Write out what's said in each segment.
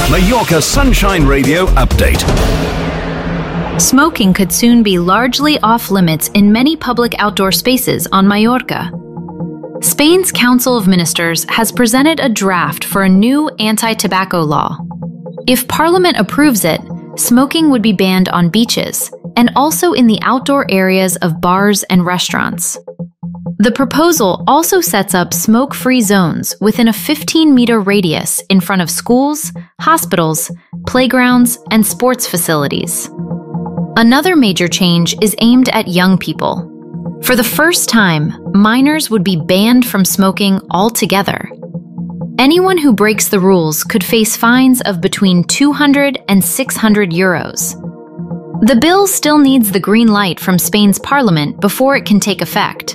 Mallorca Sunshine Radio Update. Smoking could soon be largely off limits in many public outdoor spaces on Mallorca. Spain's Council of Ministers has presented a draft for a new anti-tobacco law. If Parliament approves it, smoking would be banned on beaches and also in the outdoor areas of bars and restaurants. The proposal also sets up smoke-free zones within a 15-meter radius in front of schools, hospitals, playgrounds, and sports facilities. Another major change is aimed at young people. For the first time, minors would be banned from smoking altogether. Anyone who breaks the rules could face fines of between 200 and 600 euros. The bill still needs the green light from Spain's parliament before it can take effect.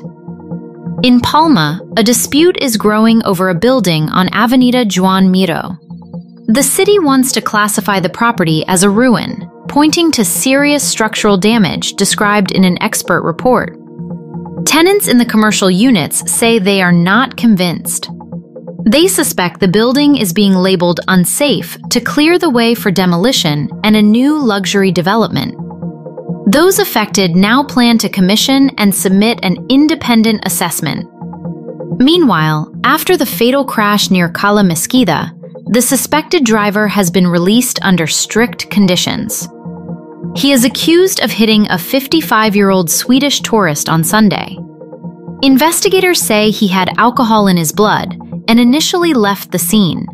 In Palma, a dispute is growing over a building on Avenida Joan Miró. The city wants to classify the property as a ruin, pointing to serious structural damage described in an expert report. Tenants in the commercial units say they are not convinced. They suspect the building is being labeled unsafe to clear the way for demolition and a new luxury development. Those affected now plan to commission and submit an independent assessment. Meanwhile, after the fatal crash near Cala Mesquida, the suspected driver has been released under strict conditions. He is accused of hitting a 55-year-old Swedish tourist on Sunday. Investigators say he had alcohol in his blood and initially left the scene.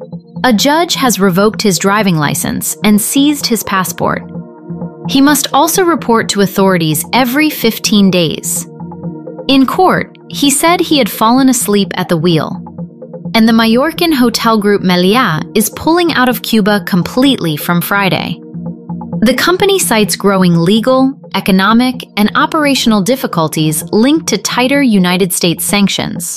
A judge has revoked his driving license and seized his passport. He must also report to authorities every 15 days. In court, he said he had fallen asleep at the wheel. And the Mallorcan hotel group Meliá is pulling out of Cuba completely from Friday. The company cites growing legal, economic, and operational difficulties linked to tighter United States sanctions.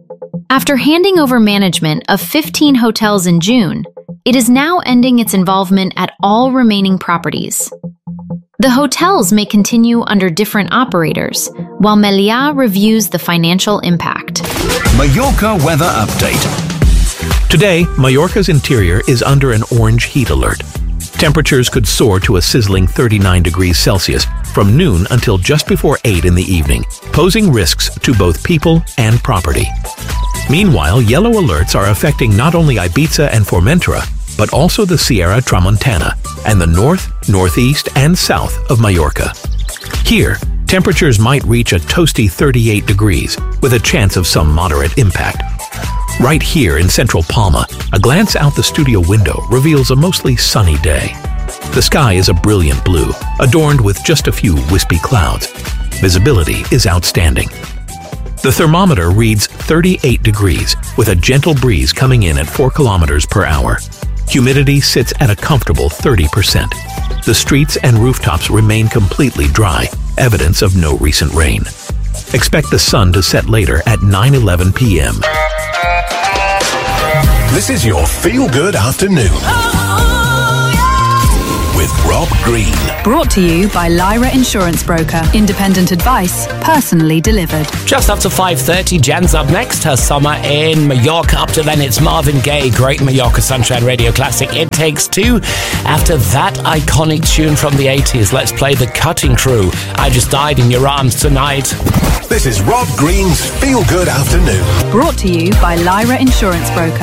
After handing over management of 15 hotels in June, it is now ending its involvement at all remaining properties. The hotels may continue under different operators, while Meliá reviews the financial impact. Mallorca Weather Update. Today, Mallorca's interior is under an orange heat alert. Temperatures could soar to a sizzling 39 degrees Celsius from noon until just before 8 in the evening, posing risks to both people and property. Meanwhile, yellow alerts are affecting not only Ibiza and Formentera, but also the Sierra Tramontana and the north, northeast, and south of Mallorca. Here, temperatures might reach a toasty 38 degrees, with a chance of some moderate impact. Right here in central Palma, a glance out the studio window reveals a mostly sunny day. The sky is a brilliant blue, adorned with just a few wispy clouds. Visibility is outstanding. The thermometer reads 38 degrees, with a gentle breeze coming in at 4 kilometers per hour. Humidity sits at a comfortable 30%. The streets and rooftops remain completely dry, evidence of no recent rain. Expect the sun to set later at 9:11 p.m. This is your feel-good afternoon. With Rob Green. Brought to you by Lyra Insurance Broker. Independent advice, personally delivered. Just after 5:30, Jen's up next. Her summer in Mallorca. Up to then, it's Marvin Gaye. Great Mallorca Sunshine Radio classic, It Takes Two. After that iconic tune from the 80s, let's play The Cutting Crew. I Just Died in Your Arms Tonight. This is Rob Green's Feel Good Afternoon. Brought to you by Lyra Insurance Broker.